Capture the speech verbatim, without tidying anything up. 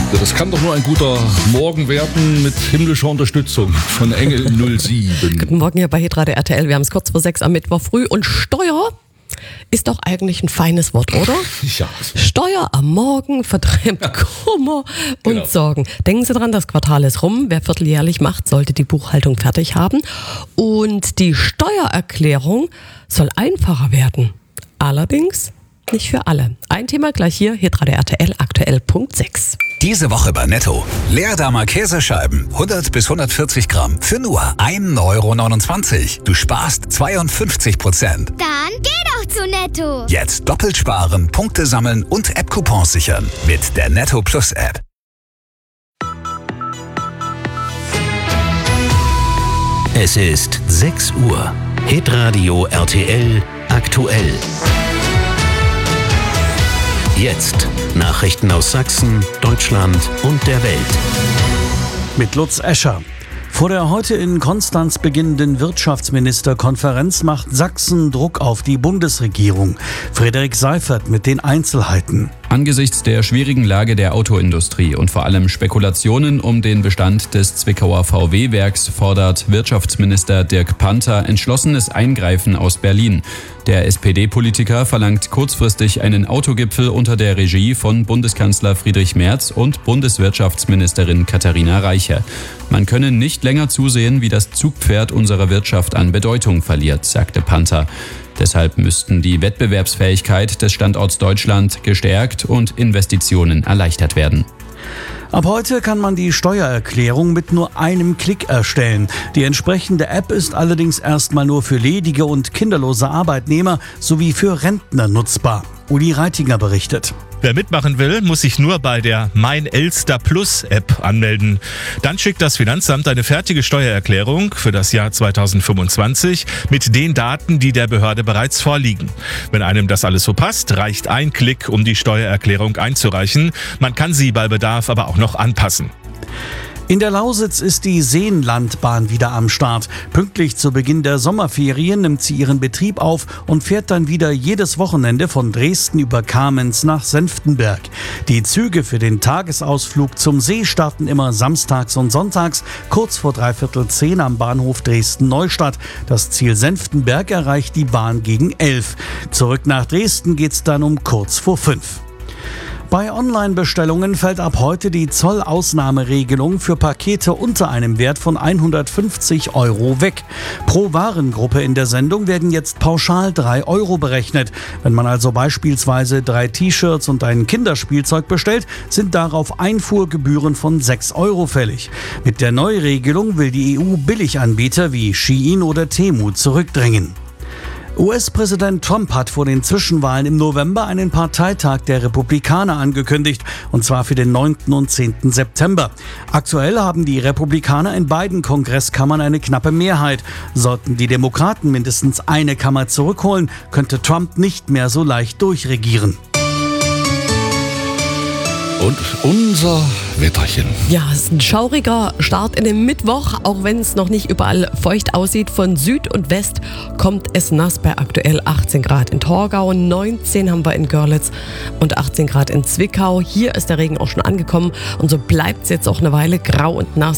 Ja, das kann doch nur ein guter Morgen werden mit himmlischer Unterstützung von Engel null sieben. Guten Morgen hier bei Hitradio R T L. Wir haben es kurz vor sechs am Mittwoch früh. Und Steuer ist doch eigentlich ein feines Wort, oder? Ja. Steuer am Morgen vertreibt Kummer und Genau. Sorgen. Denken Sie dran, das Quartal ist rum. Wer vierteljährlich macht, sollte die Buchhaltung fertig haben. Und die Steuererklärung soll einfacher werden. Allerdings nicht für alle. Ein Thema gleich hier, Hitradio R T L, aktuell Punkt sechs. Diese Woche bei Netto. Leerdammer Käsescheiben, hundert bis hundertvierzig Gramm, für nur ein Euro neunundzwanzig. Du sparst zweiundfünfzig Prozent. Dann geh doch zu Netto. Jetzt doppelt sparen, Punkte sammeln und App-Coupons sichern mit der Netto Plus App. Es ist sechs Uhr. Hitradio R T L aktuell. Jetzt Nachrichten aus Sachsen, Deutschland und der Welt. Mit Lutz Escher. Vor der heute in Konstanz beginnenden Wirtschaftsministerkonferenz macht Sachsen Druck auf die Bundesregierung. Frederik Seifert mit den Einzelheiten. Angesichts der schwierigen Lage der Autoindustrie und vor allem Spekulationen um den Bestand des Zwickauer V W-Werks fordert Wirtschaftsminister Dirk Panther entschlossenes Eingreifen aus Berlin. Der S P D-Politiker verlangt kurzfristig einen Autogipfel unter der Regie von Bundeskanzler Friedrich Merz und Bundeswirtschaftsministerin Katharina Reiche. Man könne nicht länger zusehen, wie das Zugpferd unserer Wirtschaft an Bedeutung verliert, sagte Panther. Deshalb müssten die Wettbewerbsfähigkeit des Standorts Deutschland gestärkt und Investitionen erleichtert werden. Ab heute kann man die Steuererklärung mit nur einem Klick erstellen. Die entsprechende App ist allerdings erstmal nur für ledige und kinderlose Arbeitnehmer sowie für Rentner nutzbar. Uli Reitinger berichtet. Wer mitmachen will, muss sich nur bei der Mein Elster Plus App anmelden. Dann schickt das Finanzamt eine fertige Steuererklärung für das Jahr zweitausendfünfundzwanzig mit den Daten, die der Behörde bereits vorliegen. Wenn einem das alles so passt, reicht ein Klick, um die Steuererklärung einzureichen. Man kann sie bei Bedarf aber auch noch anpassen. In der Lausitz ist die Seenlandbahn wieder am Start. Pünktlich zu Beginn der Sommerferien nimmt sie ihren Betrieb auf und fährt dann wieder jedes Wochenende von Dresden über Kamenz nach Senftenberg. Die Züge für den Tagesausflug zum See starten immer samstags und sonntags kurz vor dreiviertel zehn am Bahnhof Dresden-Neustadt. Das Ziel Senftenberg erreicht die Bahn gegen elf. Zurück nach Dresden geht's dann um kurz vor fünf. Bei Online-Bestellungen fällt ab heute die Zollausnahmeregelung für Pakete unter einem Wert von hundertfünfzig Euro weg. Pro Warengruppe in der Sendung werden jetzt pauschal drei Euro berechnet. Wenn man also beispielsweise drei T-Shirts und ein Kinderspielzeug bestellt, sind darauf Einfuhrgebühren von sechs Euro fällig. Mit der Neuregelung will die E U Billiganbieter wie Shein oder Temu zurückdrängen. U S-Präsident Trump hat vor den Zwischenwahlen im November einen Parteitag der Republikaner angekündigt, und zwar für den neunten und zehnten September. Aktuell haben die Republikaner in beiden Kongresskammern eine knappe Mehrheit. Sollten die Demokraten mindestens eine Kammer zurückholen, könnte Trump nicht mehr so leicht durchregieren. Und unser Wetterchen. Ja, es ist ein schauriger Start in den Mittwoch, auch wenn es noch nicht überall feucht aussieht. Von Süd und West kommt es nass bei aktuell achtzehn Grad in Torgau, neunzehn haben wir in Görlitz und achtzehn Grad in Zwickau. Hier ist der Regen auch schon angekommen und so bleibt es jetzt auch eine Weile grau und nass.